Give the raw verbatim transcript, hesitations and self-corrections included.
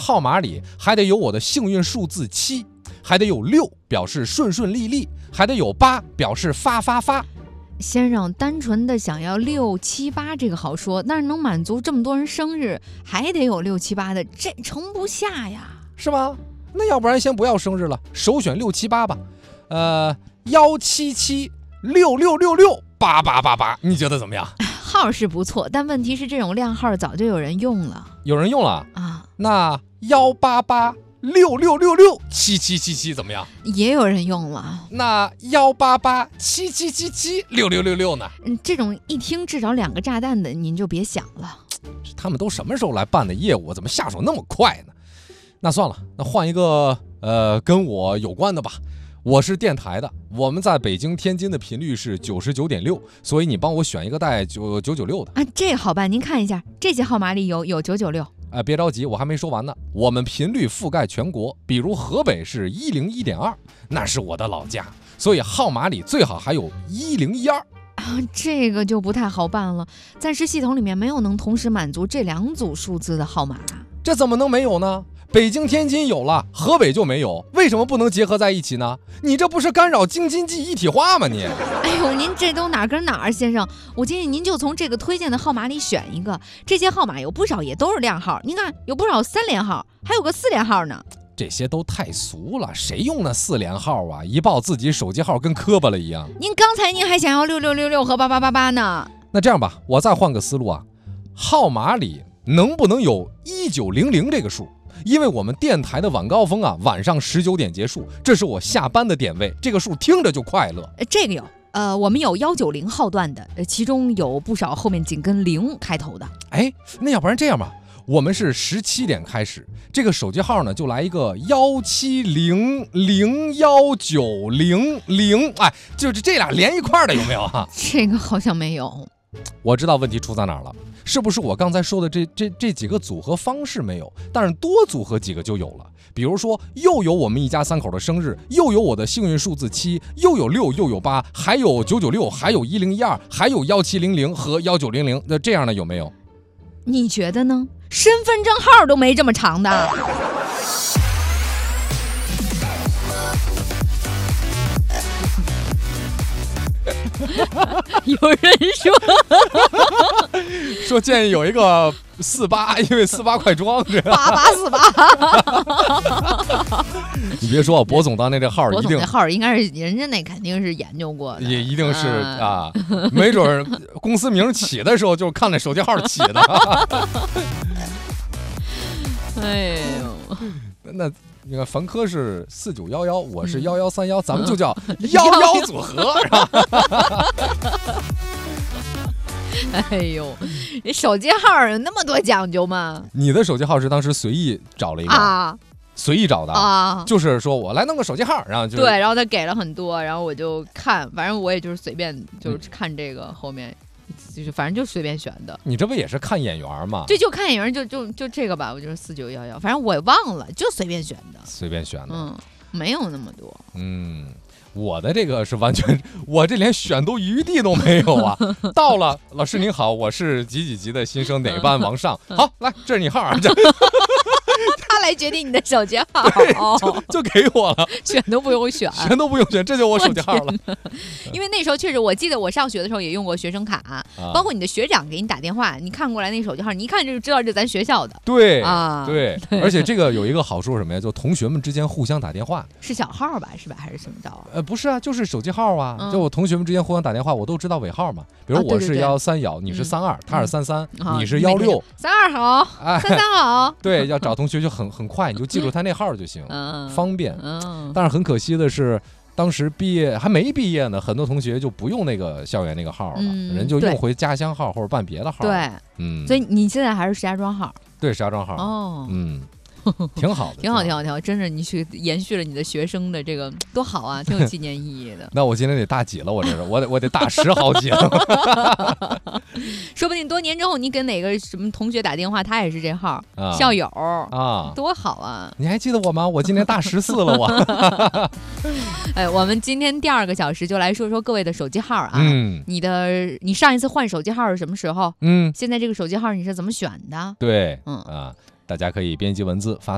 号码里还得有我的幸运数字七，还得有六表示顺顺利利，还得有八表示发发发。 先生，单纯的想要六七八这个好说，但是能满足这么多人生日，还得有六七八的，这盛不下呀， 是吗？那要不然先不要生日了，首选六七八吧。呃，幺七七六六六六八八八八，你觉得怎么样？ 号是不错，但问题是这种靓号早就有人用了。 有人用了啊？ 那幺八八六六六六七七七七怎么样？ 也有人用了。 那幺八八七七七七六六六六呢？ 嗯，这种一听至少两个炸弹的，您就别想了。 他们都什么时候来办的业务，怎么下手那么快呢？那算了，那换一个呃跟我有关的吧。我是电台的，我们在北京、天津的频率是九十九点六，所以你帮我选一个带九九九六的啊，这好办。您看一下，这些号码里有有九九六。 哎，别着急，我还没说完呢。我们频率覆盖全国，比如河北是一零一点二，那是我的老家，所以号码里最好还有一零一二。 啊，这个就不太好办了，暂时系统里面没有能同时满足这两组数字的号码。 这怎么能没有呢？北京、天津有了，河北就没有，为什么不能结合在一起呢？你这不是干扰京津冀一体化吗你？ 哎呦，您这都哪跟哪儿，先生？我建议您就从这个推荐的号码里选一个，这些号码有不少也都是靓号，您看有不少三连号，还有个四连号呢。 这些都太俗了，谁用那四连号啊？一报自己手机号跟磕巴了一样。 您刚才您还想要六六六六和八八八八呢。 那这样吧，我再换个思路啊，号码里能不能有一九零零这个数？因为我们电台的晚高峰啊，晚上十九点结束，这是我下班的点位，这个数听着就快乐。 呃，这个有，呃，我们有幺九零号段的，呃，其中有不少后面紧跟零开头的。 哎，那要不然这样吧，我们是十七点开始，这个手机号呢就来一个幺七零零幺九零零，哎，就是这俩连一块的，有没有啊？ 这个好像没有。 我知道问题出在哪儿了，是不是我刚才说的这这这几个组合方式没有，但是多组合几个就有了。比如说，又有我们一家三口的生日，又有我的幸运数字七，又有六，又有八，还有九九六，还有一零一二，还有幺七零零和幺九零零，那这样的有没有？ 你觉得呢？身份证号都没这么长的。有人说说建议有一个四八，因为四八快装着八八四八。 你别说，博总当年这号一定，博总那号应该是人家那肯定是研究过的， 也一定是啊，没准公司名起的时候就是看那手机号起的。 哎呦， 那你看凡科是四九幺幺，我是幺幺三幺，咱们就叫幺幺组合，是吧？ 哎呦，你手机号有那么多讲究吗？ 你的手机号是当时随意找了一个啊？随意找的啊？就是说我来弄个手机号，然后就对，然后他给了很多，然后我就看，反正我也就是随便就是看这个后面。就是反正就随便选的。 你这不也是看眼缘吗？ 对，就看眼缘，就就就这个吧，我就是四九幺幺，反正我也忘了，就随便选的。 随便选的， 嗯，没有那么多。 嗯，我的这个是完全，我这连选读余地都没有啊！到了，老师您好，我是几几级的新生，哪班往上？好，来，这是你号啊。这他来决定你的手机号， 就就给我了， 选都不用选， 选都不用选，这就我手机号了。 因为那时候确实，我记得我上学的时候也用过学生卡，啊、包括你的学长给你打电话，你看过来那手机号，你一看就知道这咱学校的。 对啊， 对，对而且这个有一个好处是什么呀？就同学们之间互相打电话， 是小号吧？是吧？还是什么着啊？ 呃，不是啊，就是手机号啊。嗯、就我同学们之间互相打电话，我都知道尾号嘛。比如我是幺三幺，你是三二，他是三三，你是幺六， 三二好，三三好。 对，要找同学就很很快，你就记住他那号就行， 嗯、 方便。 嗯、 但是很可惜的是，当时毕业还没毕业呢，很多同学就不用那个校园那个号了，嗯、人就用回家乡号或者办别的号。 对， 嗯， 所以你现在还是石家庄号？ 对，石家庄号。 哦， 嗯。挺好的， 挺好，挺好，挺好，真是你去延续了你的学生的这个多好啊，挺有纪念意义的。 那我今天得大几了，我这是，我得我得大十好几了。 说不定多年之后，你给哪个什么同学打电话，他也是这号， 啊、 校友啊， 多好啊！ 你还记得我吗？我今年大十四了，我。 哎，我们今天第二个小时就来说说各位的手机号啊。 嗯， 你的你上一次换手机号是什么时候？ 嗯， 现在这个手机号你是怎么选的？ 对， 嗯啊，大家可以编辑文字发。